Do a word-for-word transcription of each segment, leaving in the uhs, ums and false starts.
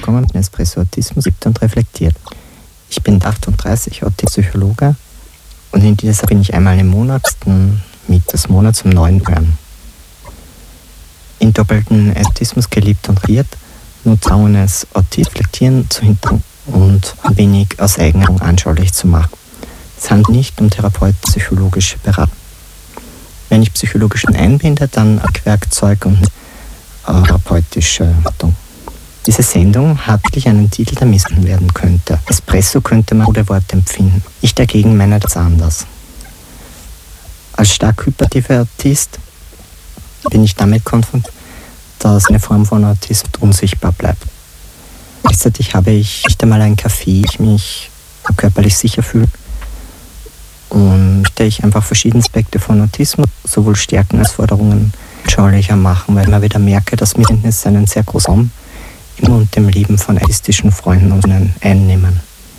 gekommen, den Espresso Autismus gibt und reflektiert. Ich bin achtunddreißig, Autismus-Psychologe und in dieser bin ich einmal im Monat, Mitte des Monats um neun Uhr. In doppelten Autismus geliebt und regiert, nur trauen es Autismus reflektieren zu hinterfragen und ein wenig aus Eigenerfahrung anschaulich zu machen. Es handelt nicht um therapeutisch-psychologische Beratung. Wenn ich psychologisch einbinde, dann Werkzeug und therapeutische Beratung. Diese Sendung hat wirklich einen Titel, der missverstanden werden könnte. Espresso könnte man ohne Worte empfinden. Ich dagegen meine das anders. Als stark hyperaktiver Autist bin ich damit konfrontiert, dass eine Form von Autismus unsichtbar bleibt. Gleichzeitig habe ich nicht einmal einen Kaffee, ich mich körperlich sicher fühle. Und möchte ich einfach verschiedene Aspekte von Autismus, sowohl Stärken als Forderungen, anschaulicher machen, weil ich immer wieder merke, dass Missverständnisse einen sehr großen Raum im und dem Leben von autistischen Freunden und einnehmen.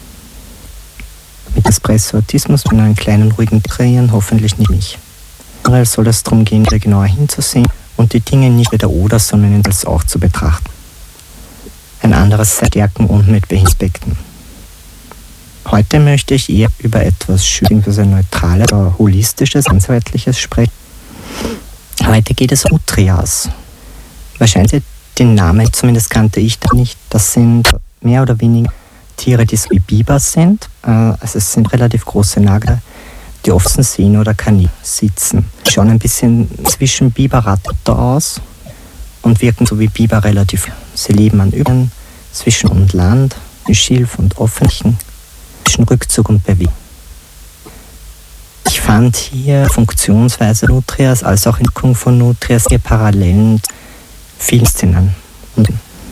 Mit Espresso Autismus in einen kleinen, ruhigen kreieren, hoffentlich nicht mich. Generell soll es darum gehen, wieder genauer hinzusehen und die Dinge nicht wieder oder, sondern als auch zu betrachten. Ein anderes Stärken und mit welchen Aspekten. Heute möchte ich eher über etwas bzw. neutrales oder holistisches, ganzheitliches sprechen. Heute geht es um Nutrias. Wahrscheinlich den Namen, zumindest kannte ich das nicht. Das sind mehr oder weniger Tiere, die so wie Biber sind. Also es sind relativ große Nager, die oft sehen oder Kaninchen sitzen. Die schauen ein bisschen zwischen Biberratten aus und wirken so wie Biber relativ. Sie leben an Übungen zwischen und Land, wie Schilf und Offenchen, zwischen Rückzug und Bewegung. Ich fand hier Funktionsweise Nutrias als auch Entwicklung von Nutrias hier Parallelen vielen Szenen. Und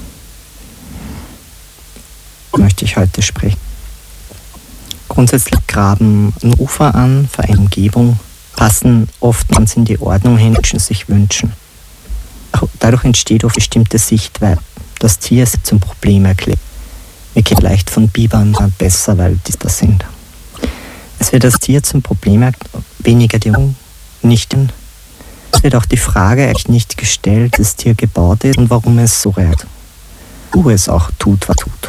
möchte ich heute sprechen. Grundsätzlich graben Ufer an, für eine Umgebung, passen oftmals in die Ordnung hin, Menschen sich wünschen. Dadurch entsteht oft bestimmte Sichtweise. Das Tier ist zum Problem erklärt. Wir kennen leicht von Bibern besser, weil die das sind. Es wird das Tier zum Problem erklärt, weniger die Umgebung, nicht in. Es wird auch die Frage eigentlich nicht gestellt, wie das Tier gebaut ist und warum es so reagiert. Wo es auch tut, was tut.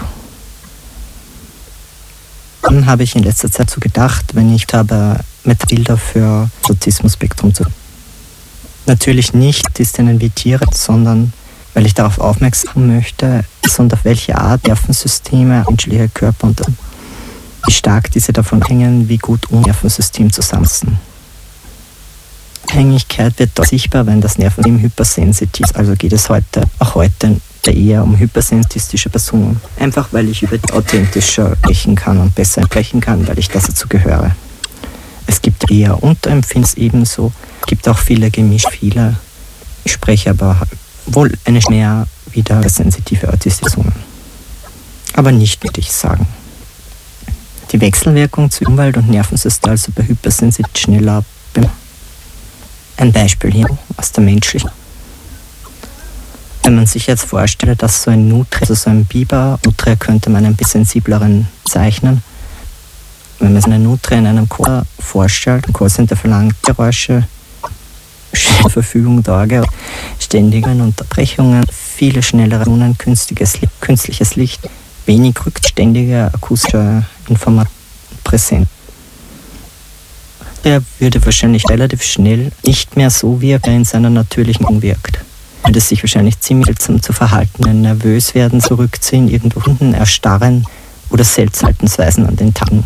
Dann habe ich in letzter Zeit so gedacht, wenn ich habe mit Bilder für das Autismus-Spektrum zu tun. Natürlich nicht Autistinnen wie Tiere, sondern weil ich darauf aufmerksam möchte, und auf welche Art Nervensysteme, menschliche Körper und wie stark diese davon hängen, wie gut unser Nervensystem zusammenpassen. Abhängigkeit wird dort sichtbar, wenn das Nervensystem hypersensitiv ist. Also geht es heute, auch heute eher um hypersensitistische Personen. Einfach weil ich über die authentischer sprechen kann und besser sprechen kann, weil ich das dazu gehöre. Es gibt eher Unterempfindens ebenso. Es gibt auch viele gemischt, viele. Ich spreche aber wohl eine mehr wieder sensitive autistische Personen. Aber nicht, würde ich sagen. Die Wechselwirkung zu Umwelt und Nervensystem, also bei Hypersensitivität schneller ab. Ein Beispiel hier aus der menschlichen. Wenn man sich jetzt vorstellt, dass so ein Nutria, also so ein Biber, Nutria könnte man ein bisschen sensibleren zeichnen. Wenn man so eine Nutria in einem Chor vorstellt, ein Chor sind der verlangt Geräusche, zur Verfügung da, ständige Unterbrechungen, viele schnellere Runen, künstliches Licht, künstliches Licht, wenig rückständige akustische Information präsent. Er würde wahrscheinlich relativ schnell nicht mehr so wirken, wie er in seiner natürlichen Umgebung wirkt. Er würde sich wahrscheinlich ziemlich seltsam zu verhalten, nervös werden, zurückziehen, irgendwo hinten erstarren oder Seltsamkeitsweisen an den Tagen.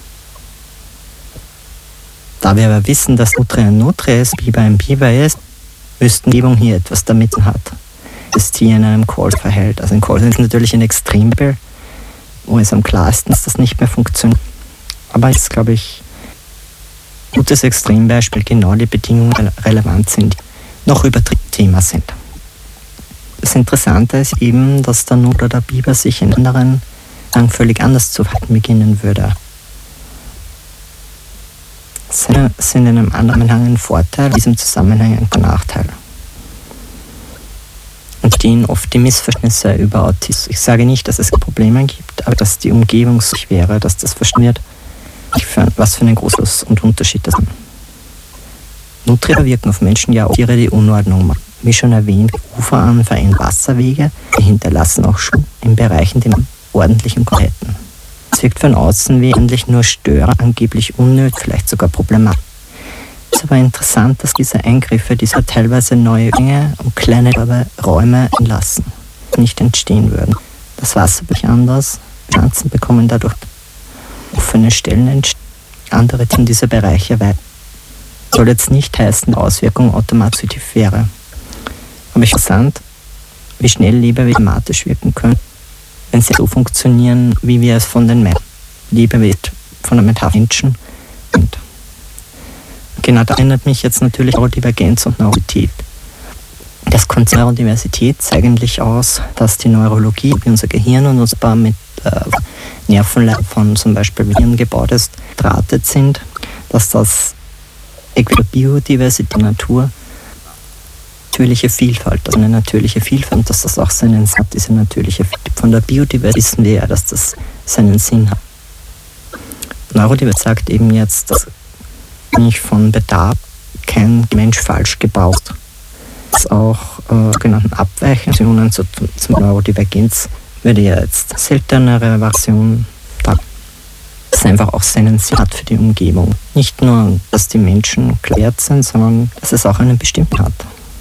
Da wir aber wissen, dass Nutria ein Nutria ist, Biber ein Biber ist, müssten die Umgebung hier etwas damit hat. Das Tier in einem Call verhält. Also ein Call ist natürlich ein Extrembeispiel, wo es am klarsten ist, dass das nicht mehr funktioniert. Aber es ist, glaube ich, ein gutes Extrembeispiel, genau die Bedingungen relevant sind, die noch über das Thema sind. Das Interessante ist eben, dass der Nut oder der Biber sich in anderen Tagen völlig anders zu verhalten beginnen würde. Das sind in einem anderen Zusammenhang ein Vorteil, in diesem Zusammenhang ein Nachteil. Und stehen oft die Missverständnisse über Autismus. Ich sage nicht, dass es Probleme gibt, aber dass die Umgebung so wäre, dass das verstanden wird, was für einen großen und Unterschied das ist. Nutria wirken auf Menschen ja auch Tiere, die Unordnung machen. wie schon erwähnt, Ufer an verändern Wasserwege, die hinterlassen auch schon in Bereichen die ordentlichen Qualitäten. Es wirkt von außen wie eigentlich nur Störer, angeblich unnötig, vielleicht sogar problematisch. Es ist aber interessant, dass diese Eingriffe, diese teilweise neue Dinge und kleine Räume entlassen, nicht entstehen würden. Das Wasser wird anders, Pflanzen bekommen dadurch offene Stellen entstehen, andere in diese Bereiche weiter. Soll jetzt nicht heißen, die Auswirkung automatisch wäre. Aber interessant, wie schnell Lebewesen automatisch wirken können, wenn sie so funktionieren, wie wir es von den Lebewesen, von den Menschen sind. Genau, da erinnert mich jetzt natürlich Neurodivergenz und Neurotität. Das Konzept Neurodiversität zeigt eigentlich aus, dass die Neurologie, wie unser Gehirn und unser mit äh, Nervenleitern von zum Beispiel Hirn gebaut ist, drahtet sind, dass das Biodiversität der Natur, natürliche Vielfalt, also eine natürliche Vielfalt, und dass das auch seinen Sinn hat, diese natürliche Vielfalt. Von der Biodiversität wissen wir ja, dass das seinen Sinn hat. Neurodiversität sagt eben jetzt, dass nicht von Bedarf kein Mensch falsch gebaut. Dass auch äh, genannten Abweichungen zu, zum Neurodivergenz würde ja jetzt seltenere Variation da. Das einfach auch seinen Sinn hat für die Umgebung. Nicht nur, dass die Menschen klärt sind, sondern dass es auch einen bestimmten hat.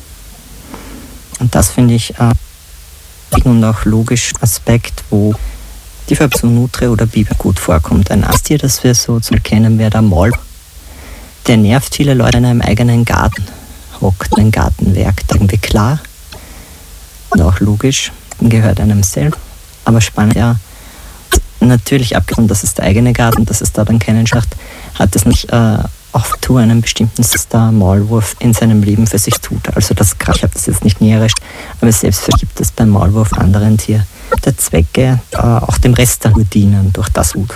Und das finde ich äh, und auch logisch Aspekt, wo die Verbindung zu Nutria oder Biber gut vorkommt. Ein Asttier, das wir so zu erkennen, wäre der Maul. Der nervt viele Leute in einem eigenen Garten, hockt ein Gartenwerk, irgendwie klar und auch logisch, gehört einem selbst. Aber spannend, ja, natürlich abgesehen, dass es der eigene Garten, dass es da dann keinen Schacht, hat es nicht äh, auch zu einem bestimmten der Maulwurf in seinem Leben für sich tut. Also das, ich habe das jetzt nicht näher, aber selbst gibt es beim Maulwurf anderen Tier der Zwecke äh, auch dem Rest der Natur dienen durch das Gut.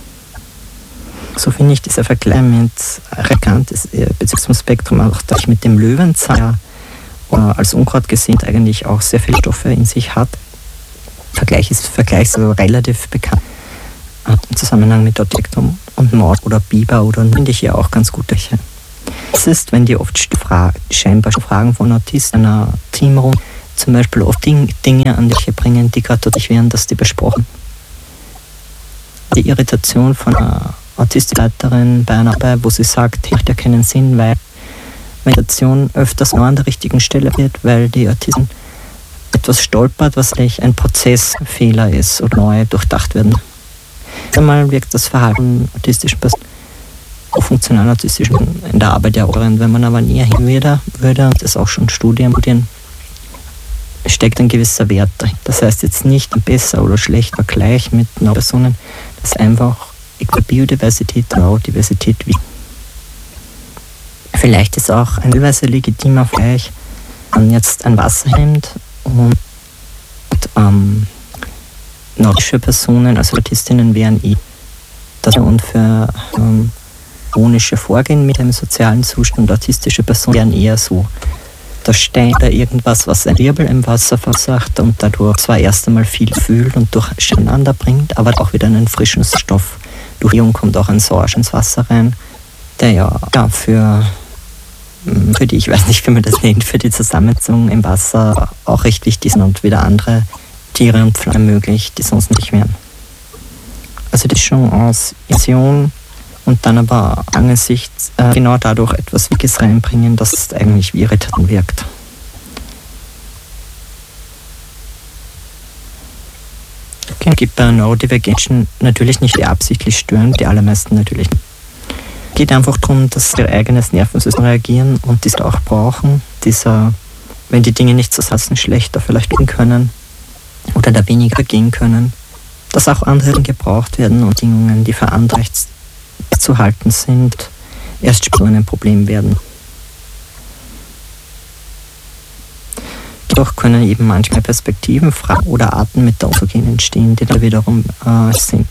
So finde ich dieser Vergleich mit erkannt ist bezüglich zum Spektrum auch, dass ich mit dem Löwenzahn äh, als Unkraut gesehen eigentlich auch sehr viele Stoffe in sich hat. Vergleich ist Vergleich so relativ bekannt äh, im Zusammenhang mit Objektum und Maul oder Biber oder finde ich ja auch ganz gut. Es ist, wenn die oft fra- scheinbar Fragen von Autisten einer Teamrunde zum Beispiel oft Ding, Dinge an dich bringen, die gerade dadurch wären, dass die besprochen. Die Irritation von einer Autistikleiterin bei einer Arbeit, wo sie sagt, ich habe keinen Sinn, weil Meditation öfters nur an der richtigen Stelle wird, weil die Autisten etwas stolpert, was eigentlich ein Prozessfehler ist oder neu durchdacht werden. Einmal wirkt das Verhalten autistischen Personen, funktional autistischen in der Arbeit ja auch, wenn man aber näher hin würde, würde und das auch schon Studien, Studien steckt ein gewisser Wert dahin. Das heißt jetzt nicht besser oder schlecht Vergleich mit einer Person, das ist einfach Biodiversität, Neurodiversität wie. Vielleicht ist auch ein teilweise legitimer Vergleich, wenn jetzt ein Wasser nimmt und ähm, nautische Personen, also Autistinnen wären eh das und für ähm, chronische Vorgehen mit einem sozialen Zustand, autistische Personen wären eher so der Stein oder irgendwas, was ein Wirbel im Wasser verursacht und dadurch zwar erst einmal viel fühlt und durcheinander bringt, aber auch wieder einen frischen Stoff. Durch Ion kommt auch ein Sauerstoff ins Wasser rein, der ja, ja für, für die, ich weiß nicht, wie man das nennt, für die Zusammensetzung im Wasser auch recht wichtig sind und wieder andere Tiere und Pflanzen möglich, die sonst nicht wären. Also die Mischung aus Vision und dann aber angesichts äh, genau dadurch etwas Wichtiges reinbringen, dass es eigentlich wie irritierend wirkt. Es gibt bei Neurodivergenzen natürlich nicht die absichtlich stören, die allermeisten natürlich nicht. Es geht einfach darum, dass ihr eigenes Nervensystem reagieren und dies auch brauchen, dieser, wenn die Dinge nicht so sassen, schlechter vielleicht gehen können oder da weniger gehen können, dass auch andere gebraucht werden und Bedingungen, die für andere zu halten sind, erst später ein Problem werden. Jedoch können eben manchmal Perspektiven, Fragen oder Arten mit der Umzugehen entstehen, die da wiederum äh, sind.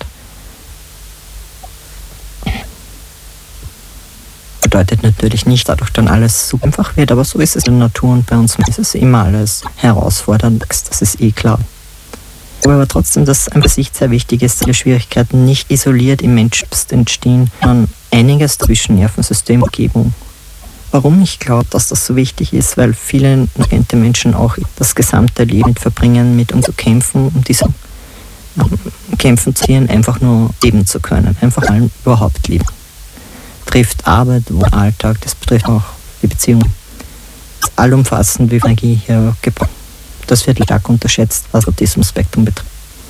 Bedeutet natürlich nicht, dadurch dann alles so einfach wird, aber so ist es in der Natur und bei uns ist es immer alles herausfordernd, das ist eh klar. Aber trotzdem, dass an sich sehr wichtig ist, dass die Schwierigkeiten nicht isoliert im Menschen entstehen, sondern einiges zwischen Nervensystem und Umgebung Warum ich glaube, dass das so wichtig ist, weil viele neurodivergente Menschen auch das gesamte Leben mit verbringen, mit uns zu kämpfen, um diese ähm, Kämpfen zu ziehen, einfach nur leben zu können, einfach mal überhaupt leben. Betrifft Arbeit, Alltag, das betrifft auch die Beziehung. Das ist allumfassend, wie viel Energie hier gebraucht. Das wird stark unterschätzt, was Autismus-Spektrum betrifft.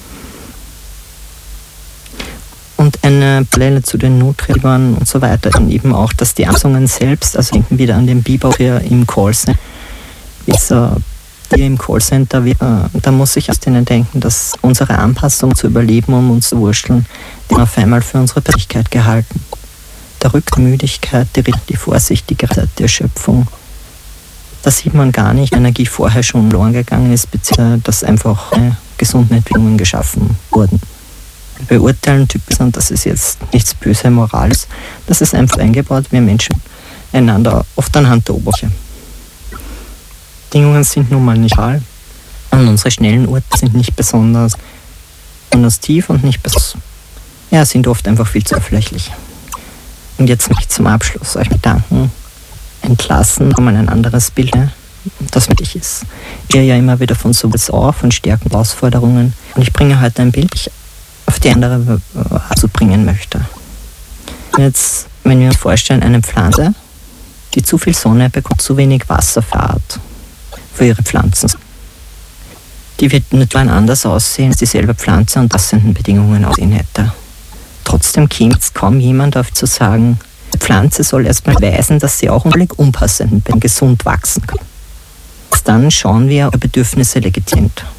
Und eine Parallele zu den Notreibern und so weiter, eben auch, dass die Anpassungen selbst, also denken wieder an den Bibau hier im Callcenter, dieser hier im Callcenter, da muss ich erst denen denken, dass unsere Anpassung zu überleben, um uns zu wurschteln, die auf einmal für unsere Persönlichkeit gehalten. Der Rückmüdigkeit, die, die vorsichtige Zeit der Erschöpfung, da sieht man gar nicht, Energie vorher schon verloren gegangen ist, beziehungsweise dass einfach äh, gesunde Entwicklungen geschaffen wurden. Beurteilen typisch, und das ist jetzt nichts böse Morales, das ist einfach eingebaut, wir Menschen einander oft anhand der Oberfläche. Bedingungen sind nun mal nicht real und unsere schnellen Orte sind nicht besonders, besonders tief und nicht besonders, ja, sind oft einfach viel zu oberflächlich. Und jetzt möchte ich zum Abschluss euch bedanken, entlassen, um ein anderes Bild, das wichtig ist. Ich gehe ja immer wieder von sowas auf, von Stärken, Herausforderungen, und ich bringe heute ein Bild, das ich auf die andere Art bringen möchte. Jetzt, wenn wir uns vorstellen, eine Pflanze, die zu viel Sonne bekommt, zu wenig Wasser verharrt für ihre Pflanzen. Die wird natürlich anders aussehen, als dieselbe Pflanze und passenden Bedingungen aussehen hätte. Trotzdem käme jetzt kaum jemand auf zu sagen, die Pflanze soll erstmal beweisen, dass sie auch unter unpassenden Bedingungen gesund wachsen kann. Dann schauen wir, ob Bedürfnisse legitim sind.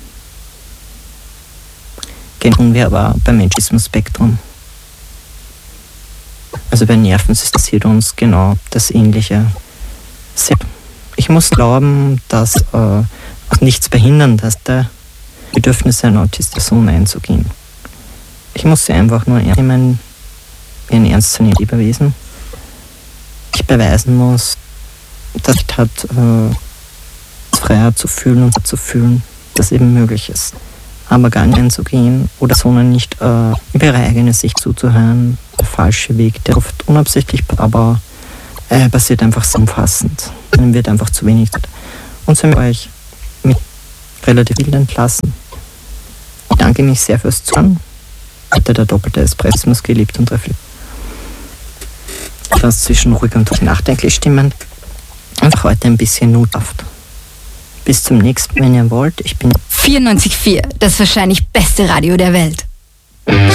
Tun wir aber beim Autismus-Spektrum. Also bei Nervensystem passiert uns genau das Ähnliche. Ich muss glauben, dass äh, nichts behindern, dass der Bedürfnisse einer autistischen Person einzugehen. Ich muss sie einfach nur ernst nehmen, wie ein ernstzunehmendes Lebewesen. Ich beweisen muss, dass ich hat, äh, freier zu fühlen und zu fühlen, dass eben möglich ist. Aber gar nicht einzugehen oder sondern nicht äh, über ihre eigene Sicht zuzuhören. Der falsche Weg, der oft unabsichtlich, aber äh, passiert einfach so umfassend. Dann wird einfach zu wenig. Und so möchte ich euch mit relativ viel entlassen. Ich danke mich sehr fürs Zuhören. Hatte der doppelte Espressismus gelebt und reflektiert. Etwas zwischen ruhig und nachdenklich stimmen. Einfach heute ein bisschen nothaft. Bis zum nächsten Mal, wenn ihr wollt. Ich bin vierundneunzig Komma vier, das wahrscheinlich beste Radio der Welt.